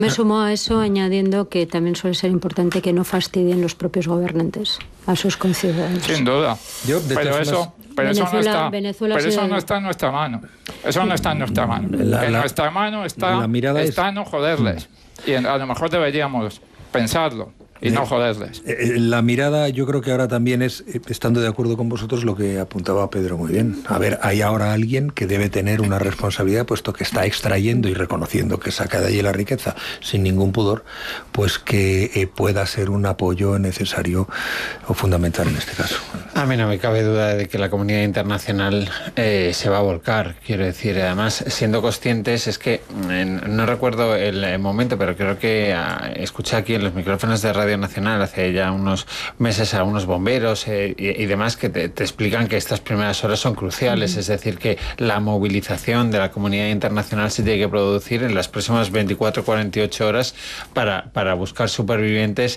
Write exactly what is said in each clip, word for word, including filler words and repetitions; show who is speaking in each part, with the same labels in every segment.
Speaker 1: Me sumo a eso añadiendo que también suele ser importante que no fastidien los propios gobernantes a sus conciudadanos.
Speaker 2: Sin duda. Yo, pero eso, pero
Speaker 1: Venezuela,
Speaker 2: eso no está,
Speaker 1: Venezuela
Speaker 2: pero eso
Speaker 1: sido...
Speaker 2: no está en nuestra mano. Eso no está en nuestra mano. La, en la, nuestra mano está, está es... no joderles. Y a lo mejor deberíamos pensarlo. Y no joderles.
Speaker 3: La mirada, yo creo que ahora también es, estando de acuerdo con vosotros, lo que apuntaba Pedro muy bien. A ver, hay ahora alguien que debe tener una responsabilidad, puesto que está extrayendo y reconociendo que saca de allí la riqueza sin ningún pudor, pues que eh, pueda ser un apoyo necesario o fundamental en este caso.
Speaker 4: A mí no me cabe duda de que la comunidad internacional eh, se va a volcar, quiero decir. Además, siendo conscientes, es que en, no recuerdo el, el momento, pero creo que a, escuché aquí en los micrófonos de Radio Nacional hace ya unos meses a unos bomberos eh, y, y demás que te, te explican que estas primeras horas son cruciales, uh-huh. Es decir, que la movilización de la comunidad internacional se tiene que producir en las próximas veinticuatro a cuarenta y ocho horas para, para buscar supervivientes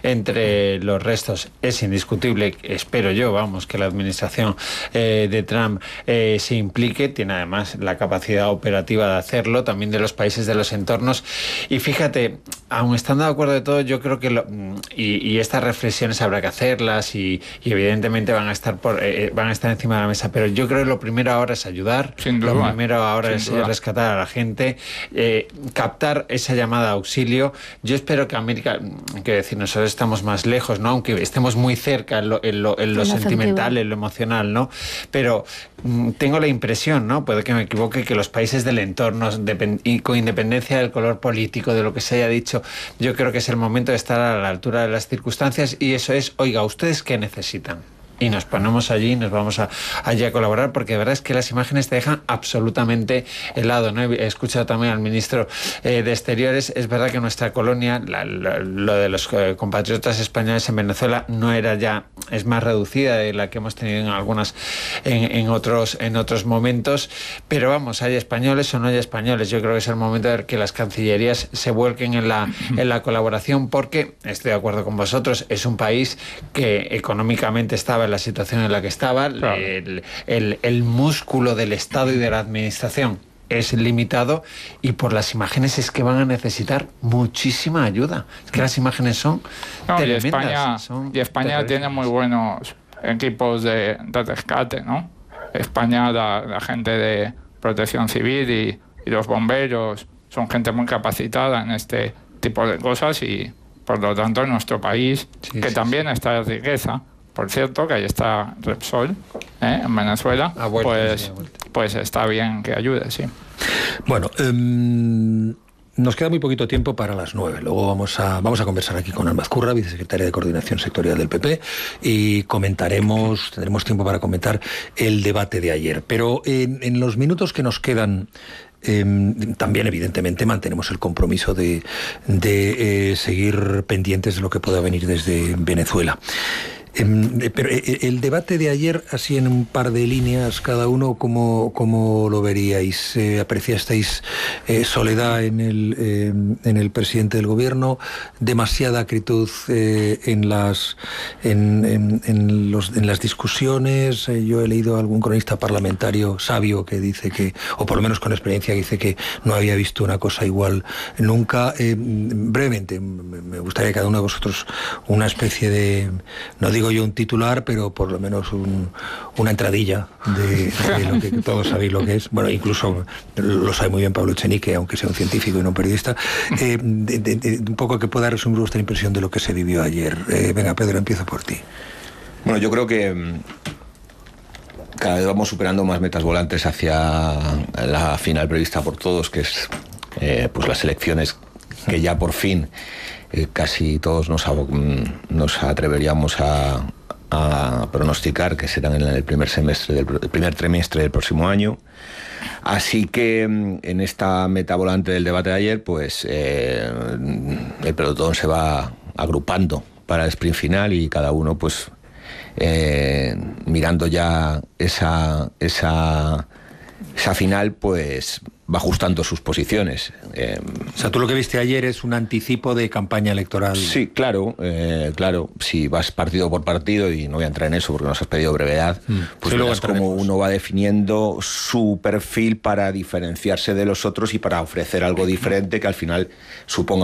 Speaker 4: entre los restos. Es indiscutible, espero yo, vamos, que la administración eh, de Trump eh, se implique, tiene además la capacidad operativa de hacerlo, también de los países de los entornos, y fíjate, aun estando de acuerdo de todo, yo creo que lo, Y, y estas reflexiones habrá que hacerlas y, y evidentemente van a estar por eh, van a estar encima de la mesa, pero yo creo que lo primero ahora es ayudar,
Speaker 2: Sin duda.
Speaker 4: Lo primero ahora
Speaker 2: Sin
Speaker 4: es
Speaker 2: duda.
Speaker 4: rescatar a la gente, eh, captar esa llamada de auxilio. Yo espero que América, que decir, nosotros estamos más lejos, ¿no? Aunque estemos muy cerca en lo, en lo, en lo sentimental, en lo emocional, ¿no? Pero mm, tengo la impresión, ¿no? Puede que me equivoque, que los países del entorno, depend- y con independencia del color político, de lo que se haya dicho, yo creo que es el momento de estar a la altura de las circunstancias, y eso es, oiga, ¿ustedes qué necesitan? Y nos ponemos allí y nos vamos a, allí a colaborar, porque de verdad es que las imágenes te dejan absolutamente helado, ¿no? He escuchado también al ministro eh, de Exteriores. Es verdad que nuestra colonia, la, la, lo de los eh, compatriotas españoles en Venezuela no era ya, es más reducida de la que hemos tenido en algunas, en, en otros en otros momentos, pero vamos, hay españoles o no hay españoles. Yo creo que es el momento de que las cancillerías se vuelquen en la, en la colaboración, porque estoy de acuerdo con vosotros, es un país que económicamente estaba en la situación en la que estaba, claro. el, el, el músculo del Estado y de la administración es limitado, y por las imágenes es que van a necesitar muchísima ayuda. Es que las imágenes son
Speaker 2: no,
Speaker 4: tremendas.
Speaker 2: Y España,
Speaker 4: son
Speaker 2: y España tiene muy buenos equipos de, de rescate, ¿no? España, la, la gente de protección civil y, y los bomberos son gente muy capacitada en este tipo de cosas, y por lo tanto en nuestro país, sí, que sí, también sí. está en riqueza. Por cierto, que ahí está Repsol, ¿eh? En Venezuela, vuelta, pues, sí, pues está bien que ayude, sí.
Speaker 3: Bueno, um, nos queda muy poquito tiempo para las nueve. Luego vamos a, vamos a conversar aquí con Alma Ezcurra, vicesecretaria de Coordinación Sectorial del P P, y comentaremos, tendremos tiempo para comentar el debate de ayer. Pero en, en los minutos que nos quedan, Eh, también evidentemente mantenemos el compromiso de, de eh, seguir pendientes de lo que pueda venir desde Venezuela. Eh, pero eh, el debate de ayer, así en un par de líneas cada uno, ¿cómo, cómo lo veríais? Eh, ¿Apreciasteis eh, soledad en el, eh, en el presidente del gobierno? ¿Demasiada acritud eh, en, las, en, en, en, los, en las discusiones? Eh, yo he leído a algún cronista parlamentario sabio que dice que, o por lo menos con experiencia, que dice que no había visto una cosa igual nunca. Eh, brevemente, me gustaría que cada uno de vosotros una especie de, no digo yo un titular, pero por lo menos un, una entradilla de, de lo que todos sabéis lo que es. Bueno, incluso lo sabe muy bien Pablo Echenique, aunque sea un científico y no un periodista. Eh, de, de, de, un poco que pueda resumir vuestra impresión de lo que se vivió ayer. Eh, venga, Pedro, empiezo por ti.
Speaker 5: Bueno, yo creo que cada vez vamos superando más metas volantes hacia la final prevista por todos, que es eh, pues las elecciones que ya por fin eh, casi todos nos, nos atreveríamos a, a pronosticar que serán en el primer semestre del el primer trimestre del próximo año. Así que en esta meta volante del debate de ayer, pues eh, el pelotón se va agrupando para el sprint final, y cada uno pues eh, mirando ya esa esa esa final, pues va ajustando sus posiciones. Eh,
Speaker 3: o sea, tú lo que viste ayer es un anticipo de campaña electoral.
Speaker 5: Sí, claro, eh, claro. Si vas partido por partido, y no voy a entrar en eso porque nos has pedido brevedad, mm. pues sí, verás cómo uno va definiendo su perfil para diferenciarse de los otros y para ofrecer algo diferente que al final suponga